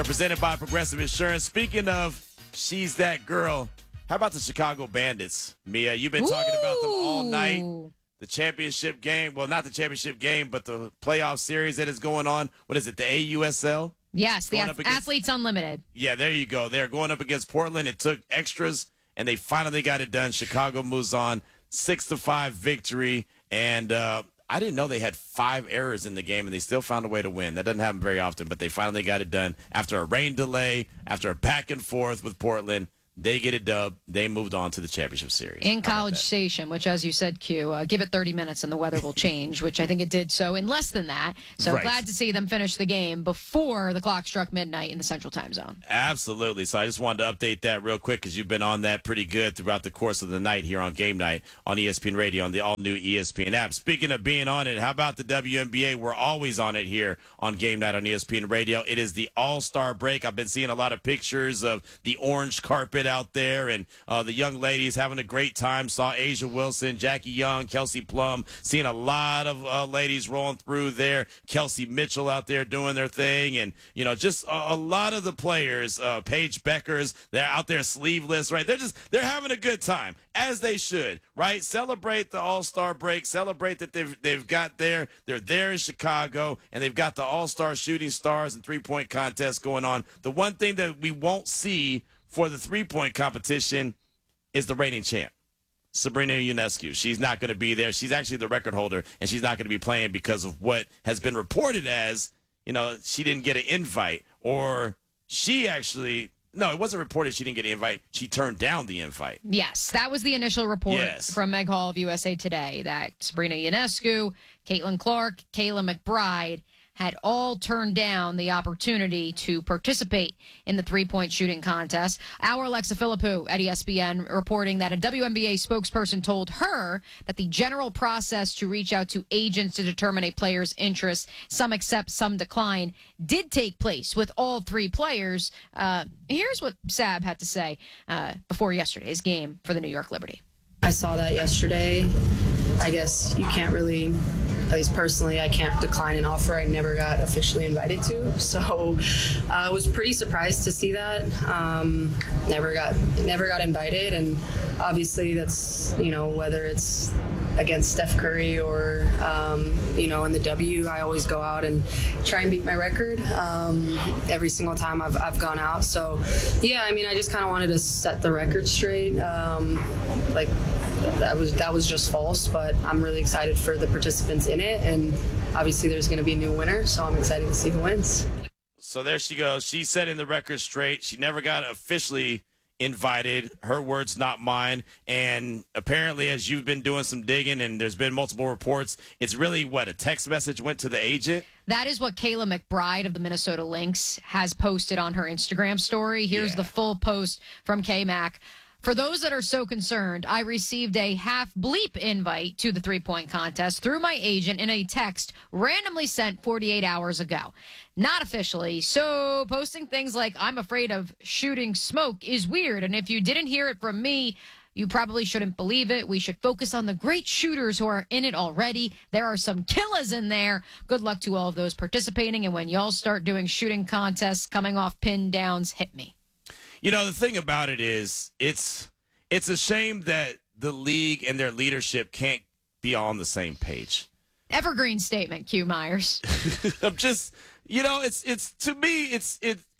Presented by Progressive Insurance. Speaking of she's that girl, how about the Chicago Bandits? Mia, you've been talking about them all night. The championship game, well, not the championship game, but the playoff series that is going on. What is it, the AUSL? Yes, the Athletes Unlimited. Yeah, there you go. They're going up against Portland. It took extras, and they finally got it done. Chicago moves on, 6-5 victory, and I didn't know they had 5 errors in the game, and they still found a way to win. That doesn't happen very often, but they finally got it done. After a rain delay, after a back and forth with Portland, they get it dubbed. They moved on to the championship series. In College Station, which, as you said, Q, give it 30 minutes and the weather will change, which I think it did so in less than that. So Right. glad to see them finish the game before the clock struck midnight in the Central Time Zone. Absolutely. So I just wanted to update that real quick because you've been on that pretty good throughout the course of the night here on Game Night on ESPN Radio on the all-new ESPN app. Speaking of being on it, how about the WNBA? We're always on it here on Game Night on ESPN Radio. It is the All-Star break. I've been seeing a lot of pictures of the orange carpet out there and the young ladies having a great time. Saw Asia Wilson, Jackie Young, Kelsey Plum, seeing a lot of ladies rolling through there. Kelsey Mitchell out there doing their thing. And, you know, just a lot of the players, Paige Beckers, they're out there sleeveless, right? They're having a good time, as they should, right? Celebrate the All-Star break. Celebrate that they've got there. They're there in Chicago, and they've got the All-Star Shooting Stars and three-point contest going on. The one thing that we won't see for the three-point competition is the reigning champ, Sabrina Ionescu. She's not going to be there. She's actually the record holder, and she's not going to be playing because of what has been reported as, you know, she didn't get an invite, or she actually, no, it wasn't reported she didn't get an invite. She turned down the invite. Yes, that was the initial report from Meg Hall of USA Today, that Sabrina Ionescu, Caitlin Clark, Kayla McBride had all turned down the opportunity to participate in the three-point shooting contest. Our Alexa Philippou at ESPN reporting that a WNBA spokesperson told her that the general process to reach out to agents to determine a player's interest, some accept, some decline, did take place with all 3 players. Here's what Sab had to say before yesterday's game for the New York Liberty. I saw that yesterday. I guess you can't really, at least personally, I can't decline an offer I never got officially invited to. So I was pretty surprised to see that. Never got invited, and obviously that's, you know, whether it's against Steph Curry or, you know, in the W, I always go out and try and beat my record every single time I've gone out. So, yeah, I mean, I just kind of wanted to set the record straight. Like, that was just false, but I'm really excited for the participants in it, and obviously there's going to be a new winner, so I'm excited to see who wins. So there she goes. She's setting the record straight. She never got officially invited. Her words, not mine. And apparently, as you've been doing some digging and there's been multiple reports, it's really what, a text message went to the agent? That is what Kayla McBride of the Minnesota Lynx has posted on her Instagram story. Here's the full post from K-Mac. For those that are so concerned, I received a half-bleep invite to the three-point contest through my agent in a text randomly sent 48 hours ago. Not officially, so posting things like, I'm afraid of shooting smoke is weird, and if you didn't hear it from me, you probably shouldn't believe it. We should focus on the great shooters who are in it already. There are some killers in there. Good luck to all of those participating, and when y'all start doing shooting contests coming off pin downs, hit me. You know, the thing about it is it's a shame that the league and their leadership can't be on the same page. Evergreen statement, Q Myers. I'm just, you know, it's to me, it's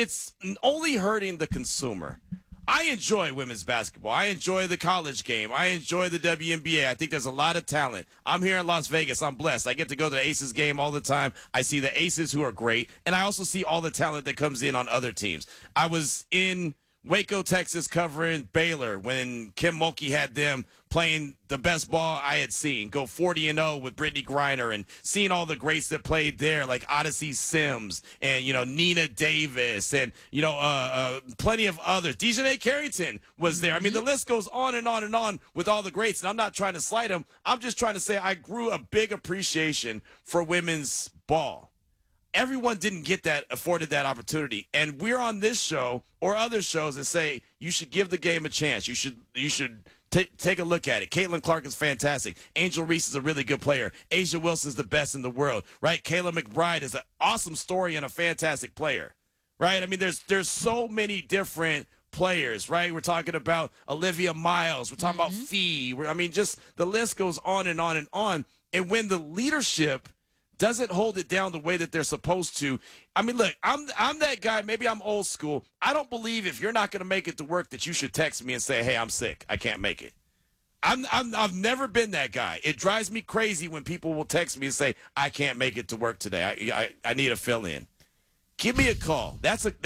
only hurting the consumer. I enjoy women's basketball. I enjoy the college game. I enjoy the WNBA. I think there's a lot of talent. I'm here in Las Vegas. I'm blessed. I get to go to the Aces game all the time. I see the Aces who are great, and I also see all the talent that comes in on other teams. I was in Waco, Texas, covering Baylor when Kim Mulkey had them playing the best ball I had seen, go 40-0 with Brittany Griner, and seeing all the greats that played there, like Odyssey Sims and, you know, Nina Davis and, you know, plenty of others. Dejanay Carrington was there. I mean, the list goes on and on and on with all the greats, and I'm not trying to slight them. I'm just trying to say I grew a big appreciation for women's ball. Everyone didn't get that, afforded that opportunity. And we're on this show or other shows that say you should give the game a chance. You should take a look at it. Caitlin Clark is fantastic. Angel Reese is a really good player. Asia Wilson is the best in the world, right? Kayla McBride is an awesome story and a fantastic player. right? I mean, there's so many different players, right? We're talking about Olivia Miles. We're talking about Fee. I mean, just the list goes on and on and on. And when the leadership doesn't hold it down the way that they're supposed to, I mean, look, I'm that guy. Maybe I'm old school. I don't believe if you're not going to make it to work that you should text me and say, hey, I'm sick. I can't make it. I've never been that guy. It drives me crazy when people will text me and say, I can't make it to work today. I need a fill-in. Give me a call. That's at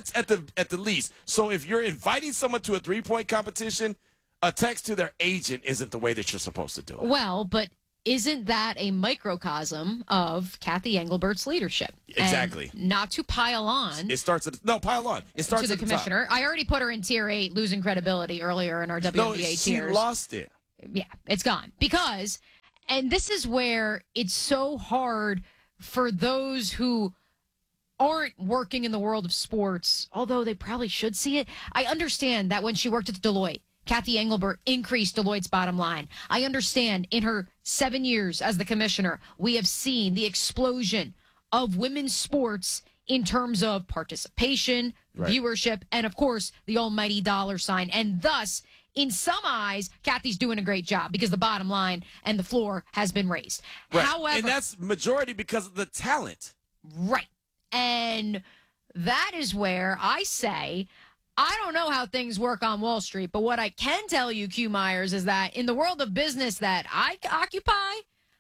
the least. So if you're inviting someone to a 3-point competition, a text to their agent isn't the way that you're supposed to do it. Well, but isn't that a microcosm of Kathy Engelbert's leadership? Exactly. And not to pile on. It starts at pile on. It starts to the at the commissioner. top. I already put her in tier 8, losing credibility earlier in our WNBA No, tiers. she lost it. Yeah, it's gone. Because, and this is where it's so hard for those who aren't working in the world of sports, although they probably should see it. I understand that when she worked at Deloitte, Kathy Engelbert increased Deloitte's bottom line. I understand in her 7 years as the commissioner, we have seen the explosion of women's sports in terms of participation, viewership, and of course, the almighty dollar sign. And thus, in some eyes, Kathy's doing a great job because the bottom line and the floor has been raised. Right. However, and that's majority because of the talent. Right. And that is where I say, I don't know how things work on Wall Street, but what I can tell you, Q Myers, is that in the world of business that I occupy,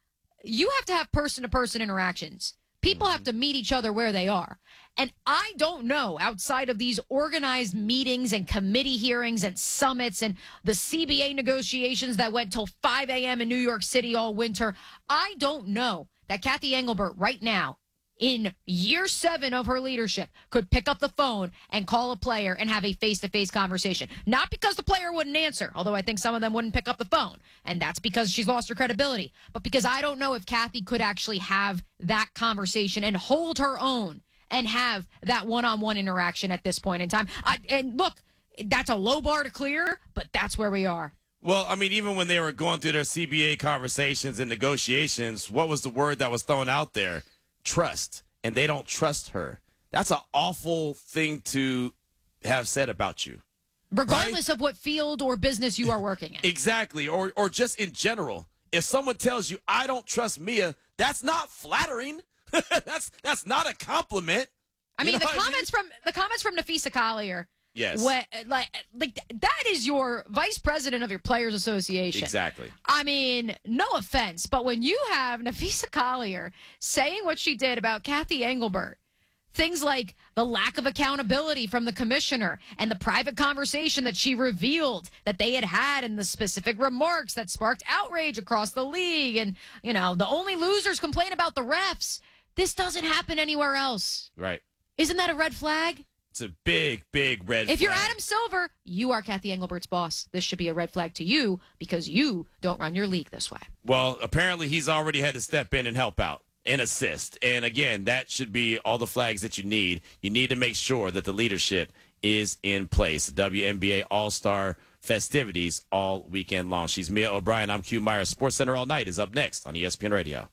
you have to have person-to-person interactions. People have to meet each other where they are. And I don't know, outside of these organized meetings and committee hearings and summits and the CBA negotiations that went till 5 a.m. in New York City all winter, I don't know that Kathy Engelbert right now, in year 7 of her leadership, could pick up the phone and call a player and have a face-to-face conversation. Not because the player wouldn't answer, although I think some of them wouldn't pick up the phone, and that's because she's lost her credibility, but because I don't know if Kathy could actually have that conversation and hold her own and have that one-on-one interaction at this point in time. And look, that's a low bar to clear, but that's where we are. Well, I mean, even when they were going through their CBA conversations and negotiations, what was the word that was thrown out there? Trust. And they don't trust her. That's an awful thing to have said about you. Regardless of what field or business you are working in. Exactly. Or just in general. If someone tells you, I don't trust Mia, that's not flattering. that's not a compliment. I mean, the comments from Nafisa Collier. Yes. Like that is your vice president of your Players Association. Exactly. I mean, no offense, but when you have Nafisa Collier saying what she did about Kathy Engelbert, things like the lack of accountability from the commissioner and the private conversation that she revealed that they had and the specific remarks that sparked outrage across the league, and, you know, the only losers complain about the refs. This doesn't happen anywhere else. Right. Isn't that a red flag? It's a big, big red flag. If you're Adam Silver, you are Kathy Engelbert's boss. This should be a red flag to you because you don't run your league this way. Well, apparently he's already had to step in and help out and assist. And again, that should be all the flags that you need. You need to make sure that the leadership is in place. WNBA All-Star festivities all weekend long. She's Mia O'Brien. I'm Q Myers. Sports Center All Night is up next on ESPN Radio.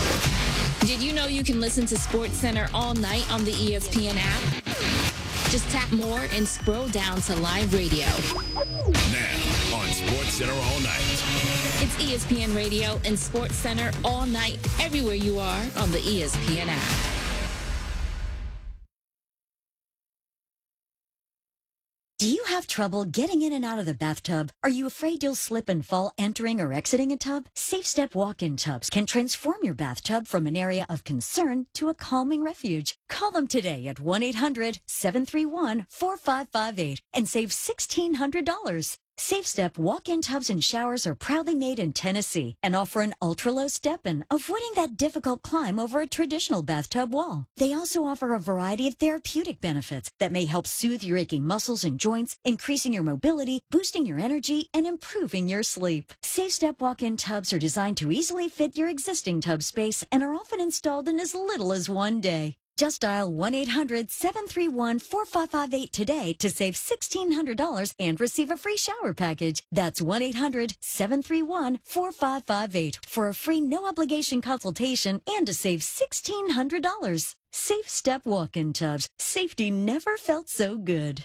Did you know you can listen to Sports Center all night on the ESPN app? Just tap more and scroll down to live radio. Now on Sports Center All Night. It's ESPN Radio and Sports Center all night, everywhere you are on the ESPN app. Do you have trouble getting in and out of the bathtub? Are you afraid you'll slip and fall entering or exiting a tub? Safe Step walk-in tubs can transform your bathtub from an area of concern to a calming refuge. Call them today at 1-800-731-4558 and save $1,600. Safe Step walk-in tubs and showers are proudly made in Tennessee and offer an ultra-low step-in, avoiding that difficult climb over a traditional bathtub wall. They also offer a variety of therapeutic benefits that may help soothe your aching muscles and joints, increasing your mobility, boosting your energy, and improving your sleep. Safe Step walk-in tubs are designed to easily fit your existing tub space and are often installed in as little as 1 day. Just dial 1-800-731-4558 today to save $1,600 and receive a free shower package. That's 1-800-731-4558 for a free no-obligation consultation and to save $1,600. Safe Step walk-in tubs. Safety never felt so good.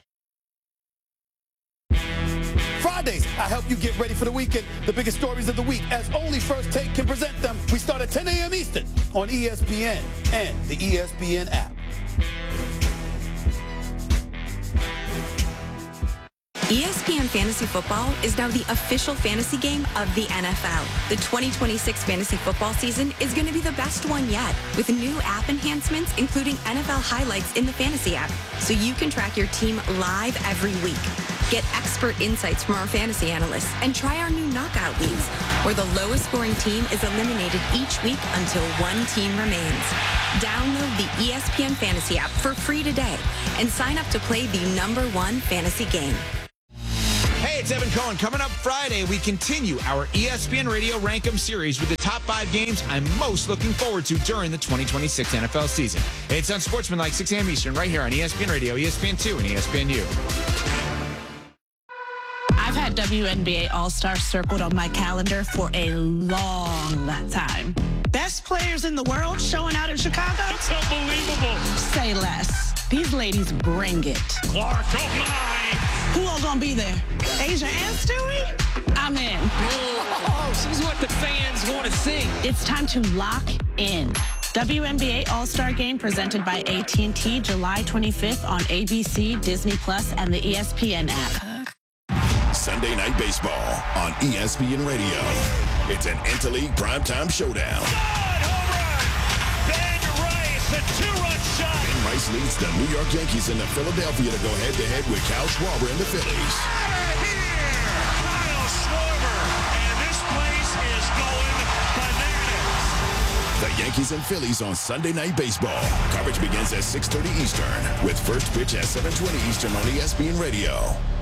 Fridays, I help you get ready for the weekend. The biggest stories of the week, as only First Take can present them. We start at 10 a.m. Eastern on ESPN and the ESPN app. ESPN Fantasy Football is now the official fantasy game of the NFL. The 2026 fantasy football season is going to be the best one yet, with new app enhancements, including NFL highlights in the fantasy app, so you can track your team live every week. Get expert insights from our fantasy analysts and try our new knockout leagues, where the lowest scoring team is eliminated each week until one team remains. Download the ESPN Fantasy app for free today and sign up to play the #1 fantasy game. Hey, it's Evan Cohen. Coming up Friday, we continue our ESPN Radio Rankem series with the top 5 games I'm most looking forward to during the 2026 NFL season. It's on Sportsmanlike, 6 a.m. Eastern, right here on ESPN Radio, ESPN2, and ESPNU. I've had WNBA All-Star circled on my calendar for a long time. Best players in the world showing out in Chicago? It's unbelievable. Say less. These ladies bring it. Clark, oh my! Who all gonna be there? Asia and Stewie? I'm in. Oh, she's what the fans want to see. It's time to lock in. WNBA All-Star Game presented by AT&T, July 25th on ABC, Disney Plus, and the ESPN app. Sunday Night Baseball on ESPN Radio. It's an Interleague primetime showdown. Ben Rice, a 2-run shot. Ben Rice leads the New York Yankees into Philadelphia to go head-to-head with Kyle Schwarber and the Phillies. Out of here! Kyle Schwarber, and this place is going bananas. The Yankees and Phillies on Sunday Night Baseball. Coverage begins at 6:30 Eastern with first pitch at 7:20 Eastern on ESPN Radio.